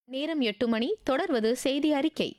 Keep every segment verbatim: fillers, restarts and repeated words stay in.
நேரம் எட்டு மணி. தொடர்வது செய்தி அறிக்கை.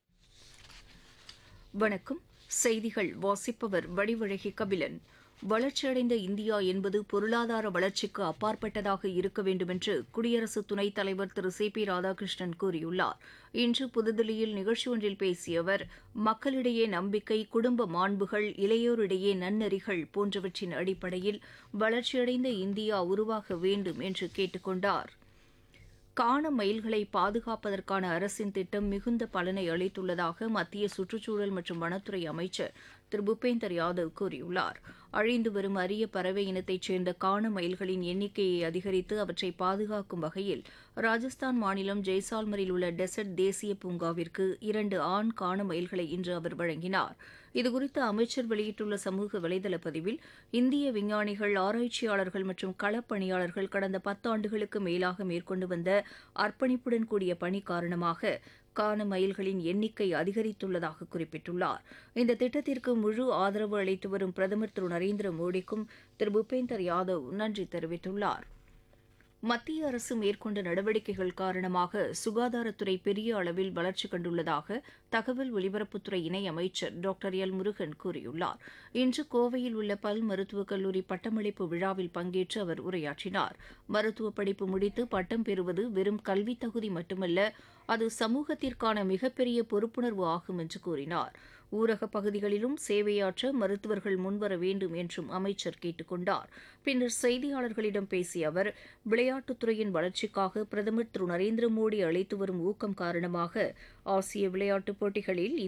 வணக்கம். செய்திகள் வாசிப்பவர் வடிவழகி கபிலன். வளர்ச்சியடைந்த இந்தியா என்பது பொருளாதார வளர்ச்சிக்கு அப்பாற்பட்டதாக இருக்க வேண்டுமென்று குடியரசு துணைத் தலைவர் திரு சி பி ராதாகிருஷ்ணன் கூறியுள்ளார். இன்று புதுதில்லியில் நிகழ்ச்சி ஒன்றில் பேசிய அவர், மக்களிடையே நம்பிக்கை, குடும்ப மாண்புகள், இளையோரிடையே நன்னெறிகள் போன்றவற்றின் அடிப்படையில் வளர்ச்சியடைந்த இந்தியா உருவாக வேண்டும் என்று கேட்டுக் கொண்டார். காண மயில்களை பாதுகாப்பதற்கான அரசின் திட்டம் மிகுந்த பலனை அளித்துள்ளதாக மத்திய சுற்றுச்சூழல் மற்றும் வனத்துறை அமைச்சர் திரு பூபேந்தர் யாதவ் கூறியுள்ளார். அழிந்து வரும் அரிய பறவை இனத்தைச் சேர்ந்த காண மயில்களின் எண்ணிக்கையை அதிகரித்து அவற்றை பாதுகாக்கும் வகையில் ராஜஸ்தான் மாநிலம் ஜெய்சால்மரில் உள்ள டெசர்ட் தேசிய பூங்காவிற்கு இரண்டு ஆண் காண மயில்களை இன்று அவர் வழங்கினார். இதுகுறித்து அமைச்சர் வெளியிட்டுள்ள சமூக வலைதள பதிவில், இந்திய விஞ்ஞானிகள், ஆராய்ச்சியாளர்கள் மற்றும் களப்பணியாளர்கள் கடந்த பத்தாண்டுகளுக்கு மேலாக மேற்கொண்டு வந்த அர்ப்பணிப்புடன் கூடிய பணி காரணமாக காண மயில்களின் எண்ணிக்கை அதிகரித்துள்ளதாக குறிப்பிட்டுள்ளார். இந்த திட்டத்திற்கு முழு ஆதரவு அளித்து வரும் பிரதமர் திரு நரேந்திர மோடிக்கும் திரு பூபேந்தர் யாதவ் நன்றி தெரிவித்துள்ளார். மத்திய அரசு மேற்கொண்ட நடவடிக்கைகள் காரணமாக சுகாதாரத்துறை பெரிய அளவில் வளர்ச்சி கண்டுள்ளதாக தகவல் ஒலிபரப்புத்துறை இணையமைச்சர் டாக்டர் எல் முருகன் கூறியுள்ளார். இன்று கோவையில் உள்ள பல் மருத்துவக் கல்லூரி பட்டமளிப்பு விழாவில் பங்கேற்று அவர் உரையாற்றினார். மருத்துவ படிப்பு முடித்து பட்டம் பெறுவது வெறும் கல்வித் தகுதி மட்டுமல்ல, அது சமூகத்திற்கான மிகப்பெரிய பொறுப்புணர்வு ஆகும் என்று கூறினார். ஊரகப் பகுதிகளிலும் சேவையாற்ற மருத்துவர்கள் முன்வர வேண்டும் என்றும் அமைச்சர் கேட்டுக் கொண்டார். பின்னர் செய்தியாளர்களிடம் பேசிய அவர், விளையாட்டுத்துறையின் வளர்ச்சிக்காக பிரதமர் திரு நரேந்திர மோடி அளித்து வரும் ஊக்கம் காரணமாக ஆசிய விளையாட்டுப் போட்டிகளில்